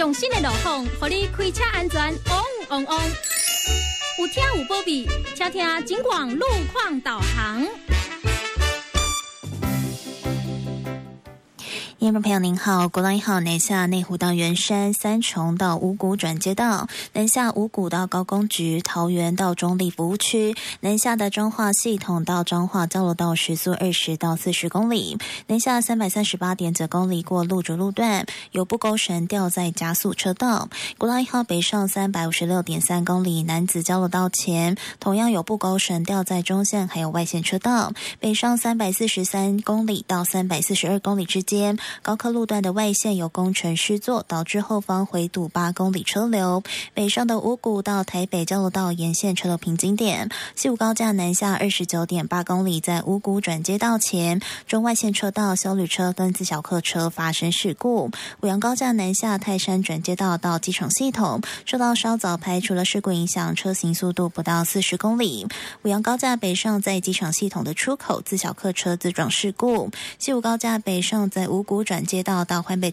上新的路况，让你开车安全旺旺旺。有听有保庇，请听警广路况导航。 听众朋友您好，国道1号南下内湖到圆山、三重到五股转接道，南下五股到高工局、桃园到中立服务区，南下的彰化系统到彰化交流道时速20到40公里，南下338.9公里过路主路段，有不勾绳吊在加速车道。国道1号北上356.3公里，南子交流道前同样有不勾绳吊在中线还有外线车道，北上343公里到342公里之间。高科路段的外线有工程施作，导致后方回堵8公里车流。北上的五股到台北交流道沿线车流瓶颈点。西武高架南下29.8公里，在五股转接道前，中外线车道休旅车跟自小客车发生事故。五杨高架南下泰山转接道到机场系统，受到稍早排除了事故影响，车行速度不到40公里。五杨高架北上在机场系统的出口，自小客车自撞事故。西武高架北上在五股转接道到环北